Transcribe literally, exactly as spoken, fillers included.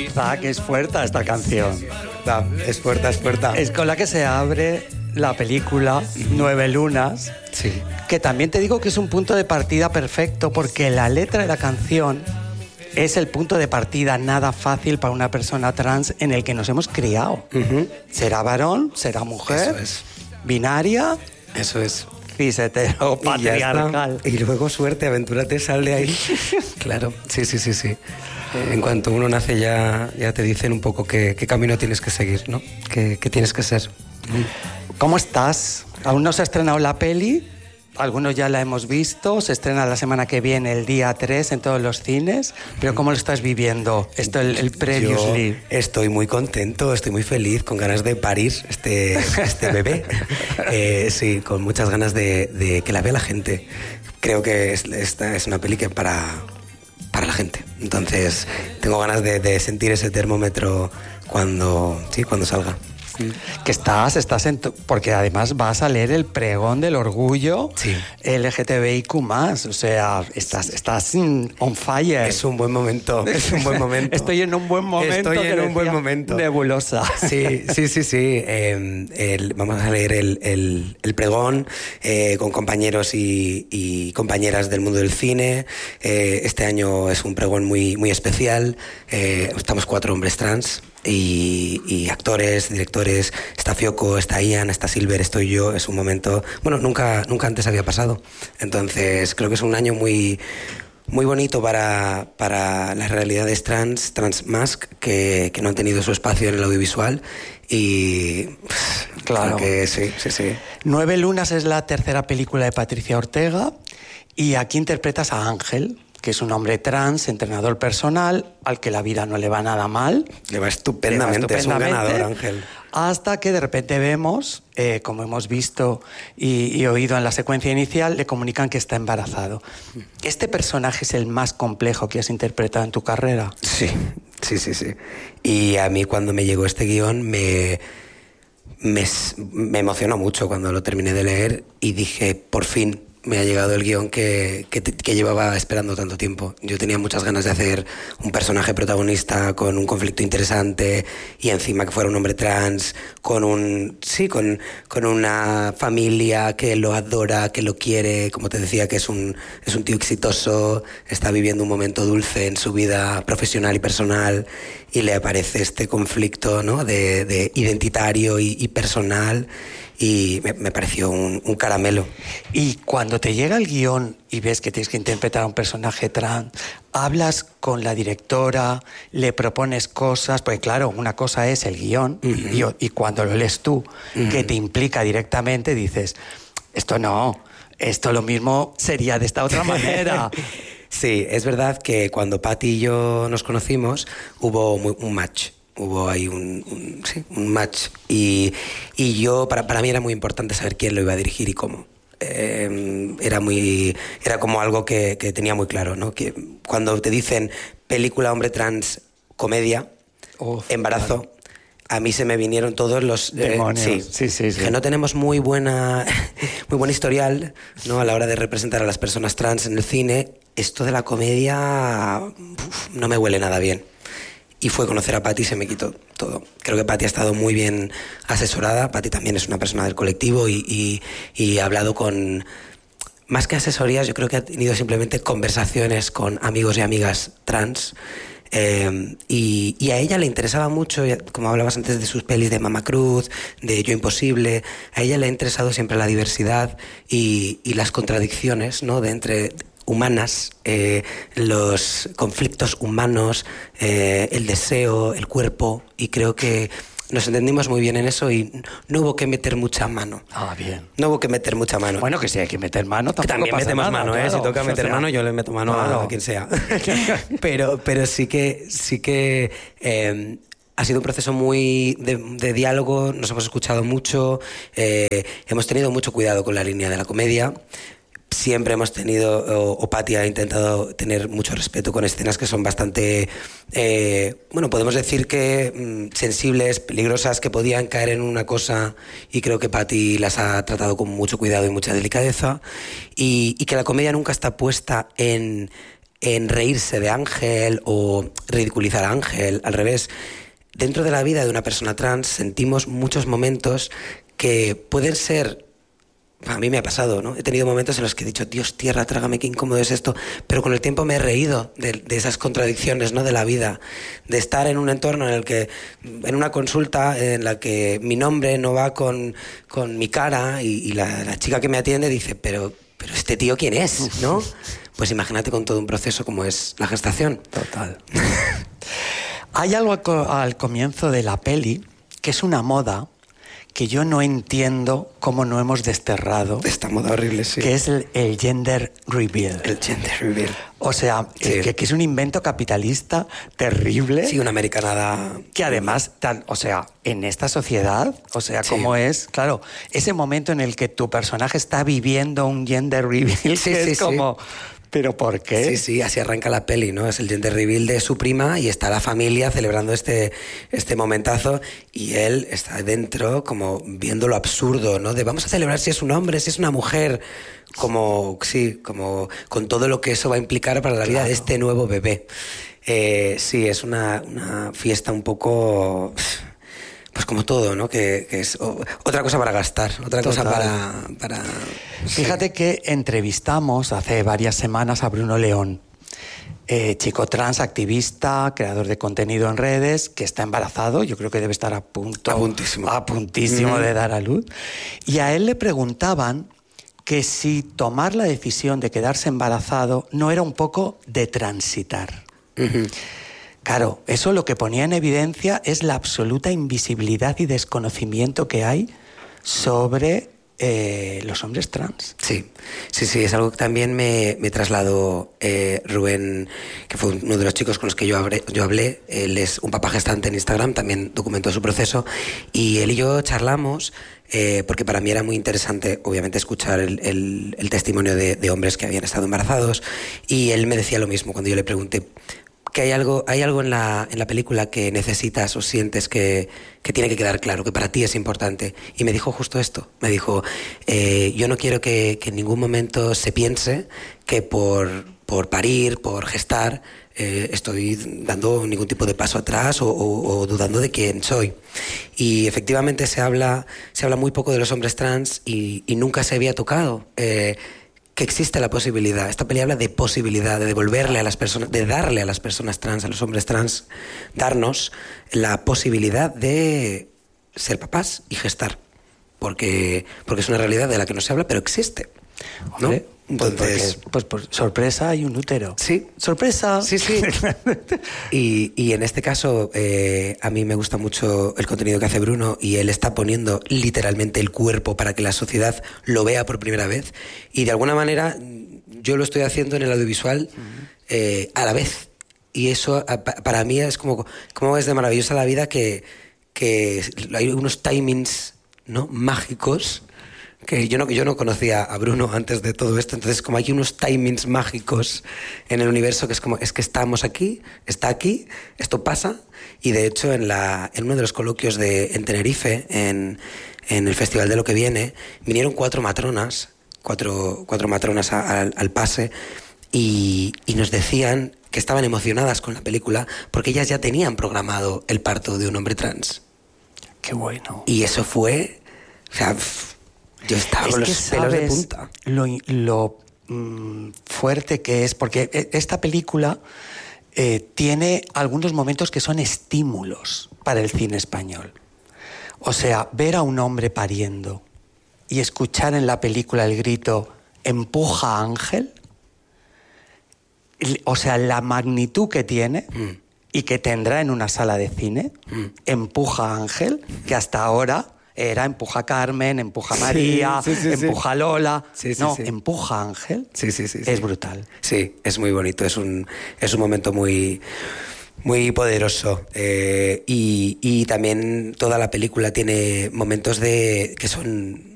Zac, es fuerte esta canción. Da, es fuerte, es fuerte. Es con la que se abre la película Nueve Lunas. Sí. Que también te digo que es un punto de partida perfecto porque la letra de la canción es el punto de partida nada fácil para una persona trans en el que nos hemos criado. Uh-huh. ¿Será varón? ¿Será mujer? Eso es. ¿Binaria? Eso es. Cis hetero, Y ya patriarcal. está. Y luego suerte, aventúrate, sal de ahí. Claro, sí, sí, sí, sí. En cuanto uno nace ya, ya te dicen un poco qué, qué camino tienes que seguir, ¿no? Qué, qué tienes que ser. ¿Cómo estás? Aún no se ha estrenado la peli, algunos ya la hemos visto, se estrena la semana que viene, el día tres, en todos los cines, pero ¿cómo lo estás viviendo? Esto, el, el previously. Yo estoy muy contento, estoy muy feliz, con ganas de parir este, este bebé. eh, sí, con muchas ganas de, de que la vea la gente. Creo que es, esta es una peli que para, para la gente. Entonces, tengo ganas de, de sentir ese termómetro cuando, sí, cuando salga. Que estás, estás en tu, porque además vas a leer el pregón del orgullo sí. L G T B I Q más, o sea, estás, estás on fire. Es un buen momento, es un buen momento. Estoy en un buen momento. Estoy en un buen momento. Nebulosa. Sí, sí, sí, sí. Eh, el, vamos a leer el, el, el pregón eh, con compañeros y, y compañeras del mundo del cine. Eh, este año es un pregón muy, muy especial. Eh, estamos cuatro hombres trans. Y, y actores, directores, está Fioco, está Ian, está Silver, estoy yo, es un momento, bueno, nunca, nunca antes había pasado, entonces creo que es un año muy, muy bonito para, para las realidades trans, transmasc, que, que no han tenido su espacio en el audiovisual y claro que sí, sí, sí. Nueve Lunas es la tercera película de Patricia Ortega y aquí interpretas a Ángel, que es un hombre trans, entrenador personal, al que la vida no le va nada mal. Le va estupendamente, le va estupendamente es un ganador, Ángel. Hasta que de repente vemos, eh, como hemos visto y, y oído en la secuencia inicial, le comunican que está embarazado. ¿Este personaje es el más complejo que has interpretado en tu carrera? Sí, sí, sí, sí. Y a mí cuando me llegó este guión me, me, me emocionó mucho cuando lo terminé de leer y dije, por fin me ha llegado el guión que, que, que llevaba esperando tanto tiempo. Yo tenía muchas ganas de hacer un personaje protagonista con un conflicto interesante y encima que fuera un hombre trans, con un sí, con, con una familia que lo adora, que lo quiere, como te decía, que es un, es un tío exitoso, está viviendo un momento dulce en su vida profesional y personal y le aparece este conflicto, ¿no? de, de identitario y, y personal. Y me, me pareció un, un caramelo. Y cuando te llega el guión y ves que tienes que interpretar a un personaje trans, hablas con la directora, le propones cosas, porque claro, una cosa es el guión, uh-huh. y, y cuando lo lees tú, uh-huh. que te implica directamente, dices, esto no, esto lo mismo sería de esta otra manera. Sí, es verdad que cuando Patti y yo nos conocimos, hubo muy, un match. Hubo ahí un, un, sí, un match y, y yo para, para mí era muy importante saber quién lo iba a dirigir y cómo. Eh, era muy era como algo que, que tenía muy claro, ¿no? Que cuando te dicen película hombre trans comedia, oh, embarazo, claro. A mí se me vinieron todos los demonios. Eh, sí, sí, sí, sí. Que no tenemos muy buena muy buen historial, ¿no? A la hora de representar a las personas trans en el cine. Esto de la comedia uf, no me huele nada bien. Y fue conocer a Patti y se me quitó todo. Creo que Patti ha estado muy bien asesorada. Patti también es una persona del colectivo y, y, y ha hablado con... Más que asesorías, yo creo que ha tenido simplemente conversaciones con amigos y amigas trans. Eh, y, y a ella le interesaba mucho, como hablabas antes de sus pelis de Mama Cruz, de Yo Imposible, a ella le ha interesado siempre la diversidad y, y las contradicciones, ¿no? De entre... humanas, eh, los conflictos humanos, eh, el deseo, el cuerpo, y creo que nos entendimos muy bien en eso y no hubo que meter mucha mano. Ah, bien. No hubo que meter mucha mano. Bueno, que si hay que meter mano, tampoco que también pasa metemos nada, mano, claro. ¿eh? Si toca meter o sea, mano, yo le meto mano claro. a quien sea. pero, pero sí que, sí que eh, ha sido un proceso muy de, de diálogo, nos hemos escuchado mucho, eh, hemos tenido mucho cuidado con la línea de la comedia. Siempre hemos tenido, o, o Patti ha intentado tener mucho respeto con escenas que son bastante, eh, bueno, podemos decir que mm, sensibles, peligrosas, que podían caer en una cosa, y creo que Patti las ha tratado con mucho cuidado y mucha delicadeza, y, y que la comedia nunca está puesta en en reírse de Ángel o ridiculizar a Ángel, al revés. Dentro de la vida de una persona trans sentimos muchos momentos que pueden ser... A mí me ha pasado, ¿no? He tenido momentos en los que he dicho, Dios, tierra, trágame, qué incómodo es esto. Pero con el tiempo me he reído de, de esas contradicciones, ¿no? De la vida. De estar en un entorno en el que, en una consulta en la que mi nombre no va con, con mi cara y, y la, la chica que me atiende dice, pero, pero ¿este tío quién es? ¿No? Pues imagínate con todo un proceso como es la gestación. Total. Hay algo al comienzo de la peli que es una moda que yo no entiendo cómo no hemos desterrado. Esta moda horrible, sí. Que es el, el gender reveal. El gender reveal. O sea, sí. que, que es un invento capitalista terrible. Sí, una americanada. Que además, tan, o sea, en esta sociedad, o sea, sí. cómo es, claro, ese momento en el que tu personaje está viviendo un gender reveal, sí, que sí, es como... Sí. ¿Pero por qué? Sí, sí, así arranca la peli, ¿no? Es el gender reveal de su prima y está la familia celebrando este, este momentazo y él está dentro como viendo lo absurdo, ¿no? De vamos a celebrar si es un hombre, si es una mujer, como, sí, como con todo lo que eso va a implicar para la vida claro. de este nuevo bebé. Eh, sí, es una, una fiesta un poco... Pues como todo, ¿no? Que, que es oh, otra cosa para gastar, otra Total. cosa para... para Fíjate sí. que entrevistamos hace varias semanas a Bruno León, eh, chico trans, activista, creador de contenido en redes, que está embarazado, yo creo que debe estar a punto... A puntísimo. A puntísimo mm. de dar a luz. Y a él le preguntaban que si tomar la decisión de quedarse embarazado no era un poco de transitar. Uh-huh. Claro, eso lo que ponía en evidencia es la absoluta invisibilidad y desconocimiento que hay sobre eh, los hombres trans. Sí, sí, sí, es algo que también me, me trasladó eh, Rubén, que fue uno de los chicos con los que yo hablé, yo hablé. Él es un papá gestante en Instagram, también documentó su proceso, y él y yo charlamos, eh, porque para mí era muy interesante, obviamente, escuchar el, el, el testimonio de, de hombres que habían estado embarazados, y él me decía lo mismo cuando yo le pregunté, que hay algo, hay algo en la, en la película que necesitas o sientes que, que tiene que quedar claro, que para ti es importante. Y me dijo justo esto. Me dijo, eh, yo no quiero que, que en ningún momento se piense que por, por parir, por gestar, eh, estoy dando ningún tipo de paso atrás o, o, o dudando de quién soy. Y efectivamente se habla, se habla muy poco de los hombres trans y, y nunca se había tocado. Eh, que existe la posibilidad, esta peli habla de posibilidad, de devolverle a las personas, de darle a las personas trans, a los hombres trans, darnos la posibilidad de ser papás y gestar, porque, porque es una realidad de la que no se habla, pero existe, ¿no? Hombre, Entonces, pues, pues por sorpresa hay un útero. Sí. ¡Sorpresa! Sí, sí. y, y en este caso, eh, a mí me gusta mucho el contenido que hace Bruno y él está poniendo literalmente el cuerpo para que la sociedad lo vea por primera vez. Y de alguna manera yo lo estoy haciendo en el audiovisual eh, a la vez. Y eso a, para mí es como, como es de maravillosa la vida que, que hay unos timings, ¿no? mágicos que yo no, yo no conocía a Bruno antes de todo esto, entonces como hay unos timings mágicos en el universo que es como, es que estamos aquí, está aquí, esto pasa, y de hecho en, la, en uno de los coloquios de, en Tenerife, en, en el Festival de lo que viene, vinieron cuatro matronas, cuatro, cuatro matronas a, a, al pase, y, y nos decían que estaban emocionadas con la película porque ellas ya tenían programado el parto de un hombre trans. ¡Qué bueno! Y eso fue, o sea... Yo estaba es con que los pelos de sabes punta. Lo, lo mmm, fuerte que es, porque esta película eh, tiene algunos momentos que son estímulos para el cine español. O sea, ver a un hombre pariendo y escuchar en la película el grito «empuja Ángel», o sea, la magnitud que tiene mm. y que tendrá en una sala de cine, mm. «empuja Ángel», que hasta ahora... era empuja Carmen, empuja María, sí, sí, sí, empuja sí. Lola. Sí, sí, no, sí. empuja Ángel. Sí, sí, sí, es sí. brutal. Sí, es muy bonito. Es un, es un momento muy, muy poderoso. Eh, y, y también toda la película tiene momentos de que son